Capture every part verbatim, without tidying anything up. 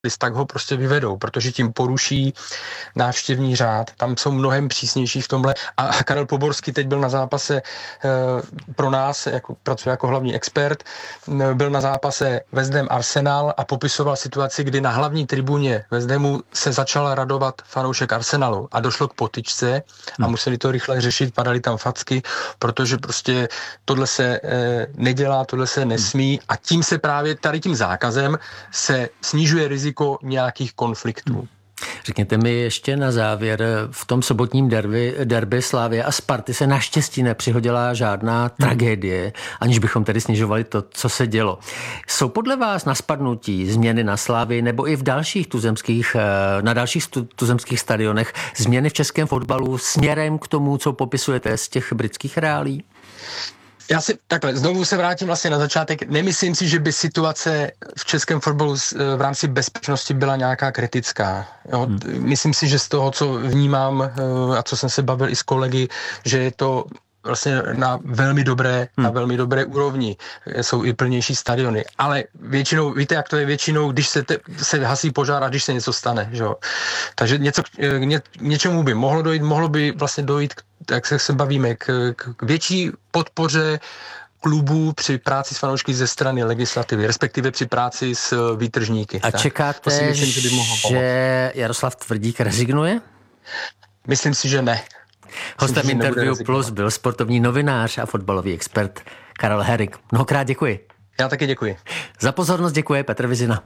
tak ho prostě vyvedou, protože tím poruší návštěvní řád. Tam jsou mnohem přísnější v tomhle. A Karel Poborský teď byl na zápase e, pro nás, jako, pracuje jako hlavní expert, byl na zápase West Ham Arsenal a popisoval situaci, kdy na hlavní tribuně West Hamu se začal radovat fanoušek Arsenalu a došlo k potyčce a museli to rychle řešit, padaly tam facky, protože prostě tohle se e, nedělá, tohle se nesmí a tím se právě tady tím zákazem se snižuje riziko nějakých konfliktů. Řekněte mi ještě na závěr, v tom sobotním derby, derby Slavie a Sparty se naštěstí nepřihodila žádná tragédie, aniž bychom tedy snižovali to, co se dělo. Jsou podle vás na spadnutí změny na Slavii nebo i v dalších tuzemských, na dalších tuzemských stadionech změny v českém fotbalu směrem k tomu, co popisujete z těch britských reálí? Já si takhle, znovu se vrátím vlastně na začátek. Nemyslím si, že by situace v českém fotbalu v rámci bezpečnosti byla nějaká kritická. Jo? Hmm. Myslím si, že z toho, co vnímám a co jsem se bavil i s kolegy, že je to vlastně na velmi dobré, hmm. na velmi dobré úrovni. Jsou i plnější stadiony. Ale většinou, víte, jak to je většinou, když se, te, se hasí požár a když se něco stane. Že? Takže něco, ně, něčemu by mohlo dojít, mohlo by vlastně dojít, jak se, se bavíme, k, k větší podpoře klubů při práci s fanoušky ze strany legislativy, respektive při práci s výtržníky. A tak? Čekáte, myslím, že, by mohlo že Jaroslav Tvrdík rezignuje? Myslím si, že ne. Hostem Interview Plus byl sportovní novinář a fotbalový expert Karel Herring. Mnohokrát děkuji. Já taky děkuji. Za pozornost děkuje Petr Vizina.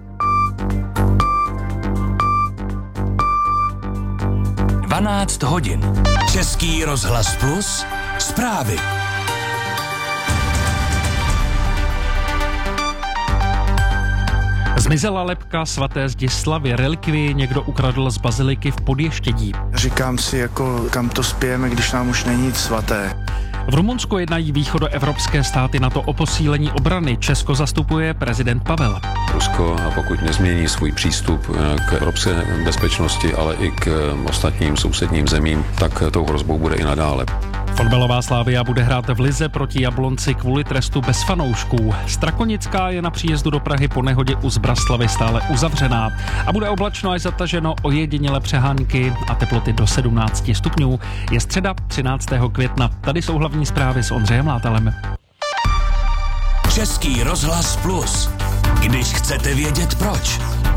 dvanáct hodin. Český rozhlas Plus. Zprávy. Zmizela lebka svaté Zdislavy, relikvii někdo ukradl z baziliky v Podještědí. Říkám si, jako kam to spějeme, když nám už není nic svaté. V Rumunsku jednají východoevropské státy NATO o posílení obrany. Česko zastupuje prezident Pavel. Rusko, a pokud nezmění svůj přístup k evropské bezpečnosti, ale i k ostatním sousedním zemím, tak tou hrozbou bude i nadále. Fotbalová Slavia bude hrát v lize proti Jablonci kvůli trestu bez fanoušků. Strakonická je na příjezdu do Prahy po nehodě u Zbraslavy stále uzavřená. A bude oblačno až zataženo, ojedinělé přehánky a teploty do sedmnáct stupňů. Je středa třináctého května. Tady jsou hlavní zprávy s Ondřejem Látalem. Český rozhlas Plus. Když chcete vědět proč.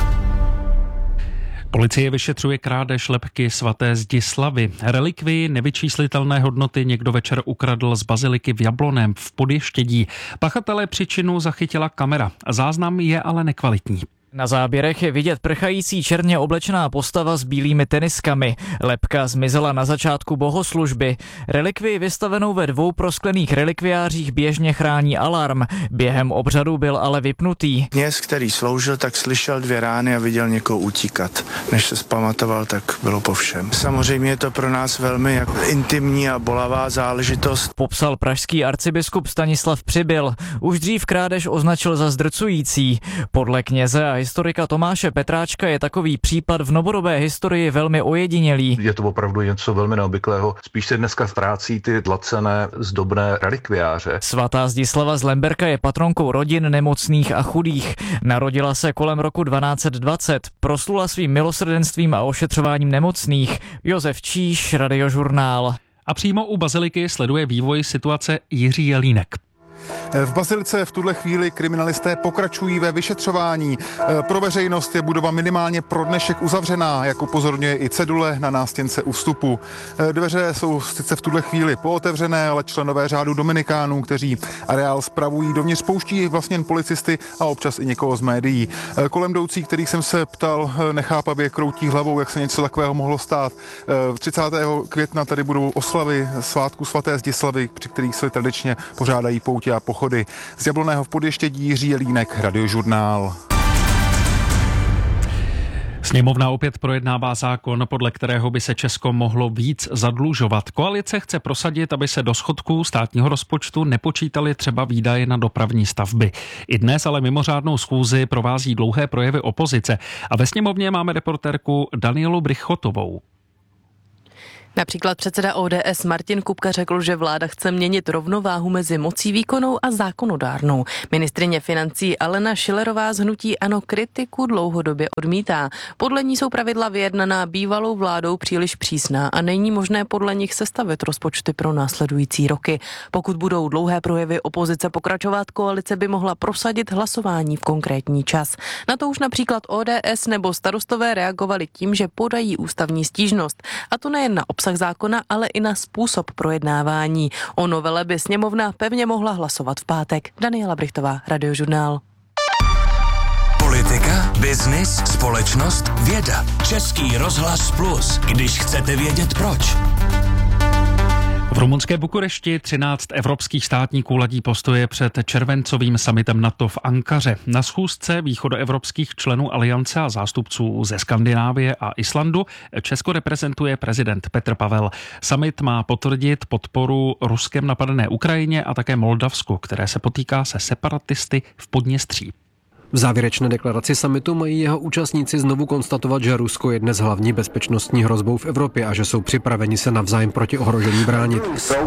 Policie vyšetřuje krádež lebky svaté Zdislavy. Relikvii nevyčíslitelné hodnoty někdo večer ukradl z baziliky v Jabloném v Podještědí. Pachatele příčinu zachytila kamera. Záznam je ale nekvalitní. Na záběrech je vidět prchající černě oblečená postava s bílými teniskami. Lebka zmizela na začátku bohoslužby. Relikvii vystavenou ve dvou prosklených relikviářích běžně chrání alarm. Během obřadu byl ale vypnutý. Kněz, který sloužil, tak slyšel dvě rány a viděl někoho utíkat. Než se zpamatoval, tak bylo po všem. Samozřejmě je to pro nás velmi jako intimní a bolavá záležitost. Popsal pražský arcibiskup Stanislav Přibyl. Už dřív krádež označil za zdrcující. Podle kněze a historika Tomáše Petráčka je takový případ v novodobé historii velmi ojedinělý. Je to opravdu něco velmi neobvyklého. Spíš se dneska ztrácí ty dlacené zdobné relikviáře. Svatá Zdislava z Lemberka je patronkou rodin nemocných a chudých. Narodila se kolem roku dvanáct dvacet. Proslula svým milosrdenstvím a ošetřováním nemocných. Josef Číš, Radiožurnál. A přímo u baziliky sleduje vývoj situace Jiří Jelínek. V bazilice v tuhle chvíli kriminalisté pokračují ve vyšetřování. Pro veřejnost je budova minimálně pro dnešek uzavřená, jak upozorňuje i cedule na nástěnce u vstupu. Dveře jsou sice v tuhle chvíli pootevřené, ale členové řádu Dominikánů, kteří areál spravují, dovnitř pouští vlastně jen policisty a občas i někoho z médií. Kolem jdoucí, kterých jsem se ptal, nechápavě kroutí hlavou, jak se něco takového mohlo stát. třicátého května tady budou oslavy svátku svaté Zdislavy, při kterých se tradičně pořádají poutě a pochody. Z Jabloného v Podještědí Jiří Jelínek, Radiožurnál. Sněmovna opět projednává zákon, podle kterého by se Česko mohlo víc zadlužovat. Koalice chce prosadit, aby se do schodku státního rozpočtu nepočítaly třeba výdaje na dopravní stavby. I dnes ale mimořádnou schůzi provází dlouhé projevy opozice. A ve sněmovně máme reportérku Danielu Brychotovou. Například předseda O D S Martin Kupka řekl, že vláda chce měnit rovnováhu mezi mocí výkonnou a zákonodárnou. Ministryně financí Alena Schillerová z hnutí ANO kritiku dlouhodobě odmítá. Podle ní jsou pravidla vyjednaná bývalou vládou příliš přísná a není možné podle nich sestavit rozpočty pro následující roky. Pokud budou dlouhé projevy opozice pokračovat, koalice by mohla prosadit hlasování v konkrétní čas. Na to už například O D S nebo Starostové reagovali tím, že podají ústavní stížnost. A to nejen na obsah zákona, ale i na způsob projednávání. O novele by sněmovna pevně mohla hlasovat v pátek. Daniela Brichtová, Radiožurnál. Politika, biznis, společnost, věda. Český rozhlas Plus, když chcete vědět proč. V rumunské Bukurešti třináct evropských státníků ladí postoje před červencovým summitem NATO v Ankaře. Na schůzce východoevropských členů aliance a zástupců ze Skandinávie a Islandu Česko reprezentuje prezident Petr Pavel. Summit má potvrdit podporu Ruskem napadené Ukrajině a také Moldavsku, které se potýká se separatisty v Podněstří. V závěrečné deklaraci summitu mají jeho účastníci znovu konstatovat, že Rusko je dnes hlavní bezpečnostní hrozbou v Evropě a že jsou připraveni se navzájem proti ohrožení bránit.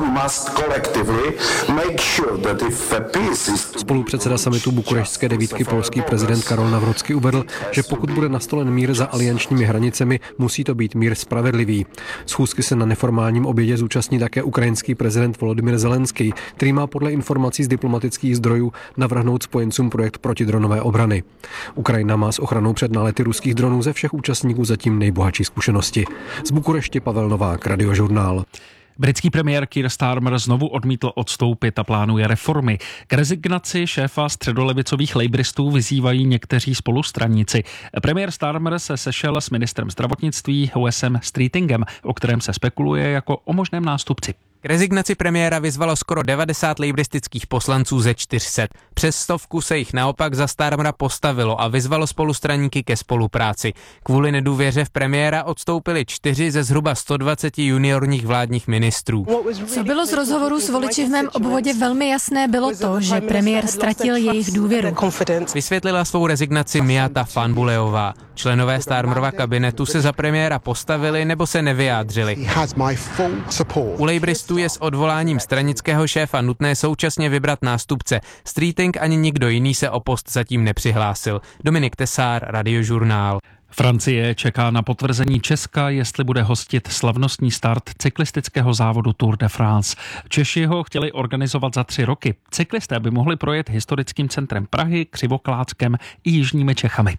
Spolupředseda summitu bukurešťské devítky polský prezident Karol Nawrocki uvedl, že pokud bude nastolen mír za aliančními hranicemi, musí to být mír spravedlivý. Schůzky se na neformálním obědě zúčastní také ukrajinský prezident Volodymyr Zelenský, který má podle informací z diplomatických zdrojů navrhnout spojencům projekt protidronové obrany. Ukrajina má s ochranou před nálety ruských dronů ze všech účastníků zatím nejbohatší zkušenosti. Z Bukurešti Pavel Novák, Radiožurnál. Britský premiér Keir Starmer znovu odmítl odstoupit a plánuje reformy. K rezignaci šéfa středolevicových lejbristů vyzývají někteří spolustraníci. Premiér Starmer se sešel s ministrem zdravotnictví Wesem Streetingem, o kterém se spekuluje jako o možném nástupci. K rezignaci premiéra vyzvalo skoro devadesát lejbristických poslanců ze čtyř set. Přes stovku se jich naopak za Starmera postavilo a vyzvalo spolustraníky ke spolupráci. Kvůli nedůvěře v premiéra odstoupili čtyři ze zhruba sto dvacet juniorních vládních ministrů. Co bylo z rozhovoru s voliči v mém obvodě velmi jasné, bylo to, že premiér ztratil jejich důvěru. Vysvětlila svou rezignaci Miata Fanbuleová. Členové Starmerova kabinetu se za premiéra postavili nebo se nevyjádřili. U lejbristů je s odvoláním stranického šéfa nutné současně vybrat nástupce. Streeting ani nikdo jiný se o post zatím nepřihlásil. Dominik Tesár, Radiožurnál. Francie čeká na potvrzení Česka, jestli bude hostit slavnostní start cyklistického závodu Tour de France. Češi ho chtěli organizovat za tři roky. Cyklisté by mohli projet historickým centrem Prahy, Křivoklátskem i jižními Čechami.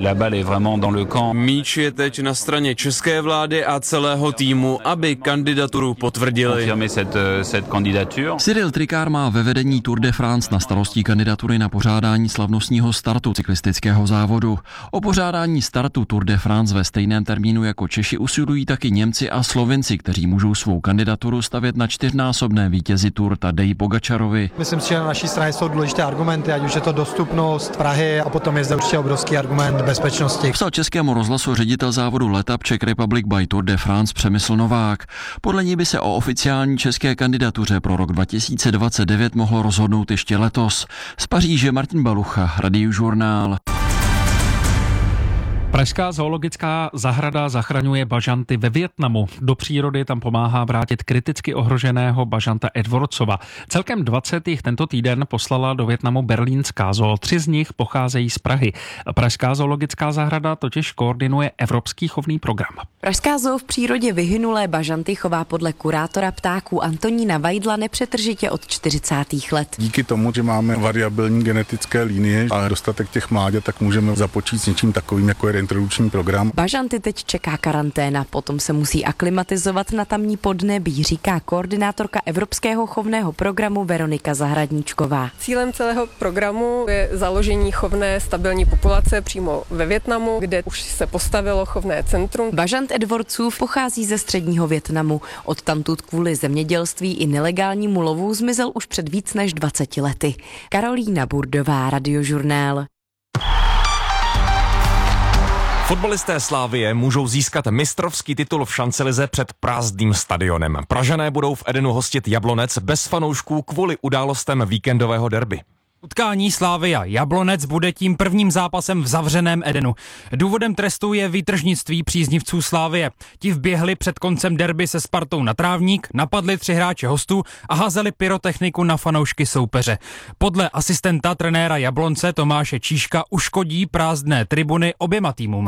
Míč je teď na straně české vlády a celého týmu, aby kandidaturu potvrdili. Cyril Tricard má ve vedení Tour de France na starosti kandidatury na pořádání slavnostního startu cyklistického závodu. O pořádání startu Tour de France ve stejném termínu jako Češi usilují taky Němci a Slovinci, kteří můžou svou kandidaturu stavět na čtyřnásobné vítězi Tour Tadeji Pogačarovi. Myslím si, že na naší straně jsou důležité argumenty, ať už je to dostupnost Prahy a potom je zde určitě obrovský argument bezpečnosti. Psal Českému rozhlasu ředitel závodu Letap Czech Republic by Tour de France Přemysl Novák. Podle ní by se o oficiální české kandidatuře pro rok dva tisíce dvacet devět mohlo rozhodnout ještě letos. Z Paříže Martin Balucha, Radiožurnál. Pražská zoologická zahrada zachraňuje bažanty ve Vietnamu. Do přírody tam pomáhá vrátit kriticky ohroženého bažanta Edwardsova. Celkem dvacet jich tento týden poslala do Vietnamu berlínská zoo. Tři z nich pocházejí z Prahy. Pražská zoologická zahrada totiž koordinuje Evropský chovný program. Pražská zoo v přírodě vyhynulé bažanty chová podle kurátora ptáků Antonína Vajdla nepřetržitě od čtyřicátých let. Díky tomu, že máme variabilní genetické linie a dostatek těch mláďat, tak můžeme započít s něčím takovým, jako je introdukční program. Bažanty teď čeká karanténa, potom se musí aklimatizovat na tamní podnebí, říká koordinátorka Evropského chovného programu Veronika Zahradníčková. Cílem celého programu je založení chovné stabilní populace přímo ve Vietnamu, kde už se postavilo chovné centrum. Bažant Edwardsův pochází ze středního Vietnamu. Odtamtud kvůli zemědělství i nelegálnímu lovu zmizel už před víc než dvaceti lety. Karolína Burdová, Radiožurnál. Fotbalisté Slavie můžou získat mistrovský titul v šancelize před prázdným stadionem. Pražané budou v Edenu hostit Jablonec bez fanoušků kvůli událostem víkendového derby. Utkání Slavia Jablonec bude tím prvním zápasem v zavřeném Edenu. Důvodem trestu je výtržnictví příznivců Slavie. Ti vběhli před koncem derby se Spartou na trávník, napadli tři hráče hostů a házeli pyrotechniku na fanoušky soupeře. Podle asistenta trenéra Jablonce Tomáše Číška uškodí prázdné tribuny oběma týmům.